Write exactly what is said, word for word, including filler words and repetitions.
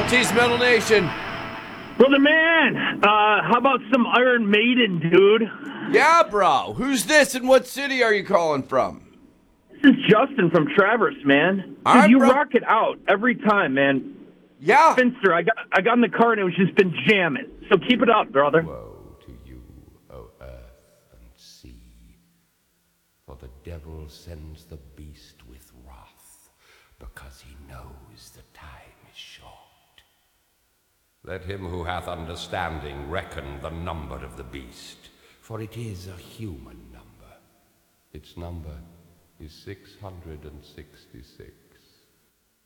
Tease Metal Nation. Brother man, uh, how about some Iron Maiden, dude? Yeah, bro. Who's this and what city are you calling from? This is Justin from Traverse, man. Dude, right, you bro. rock it out every time, man. Yeah. Finster, I got I got in the car and it was just been jamming. So keep it up, brother. Woe to you, O earth and sea, for the devil sends the beast with wrath, because he knows the time is short. Let him who hath understanding reckon the number of the beast, for it is a human number. Its number is six hundred sixty-six.